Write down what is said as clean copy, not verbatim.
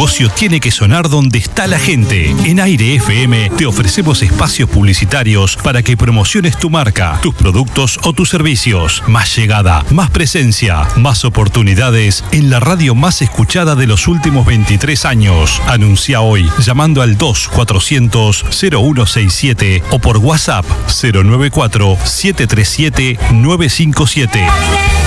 negocio tiene que sonar donde está la gente. En Aire FM te ofrecemos espacios publicitarios para que promociones tu marca, tus productos o tus servicios. Más llegada, más presencia, más oportunidades en la radio más escuchada de los últimos 23 años. Anuncia hoy llamando al 2400-0167 o por WhatsApp 094-737-957.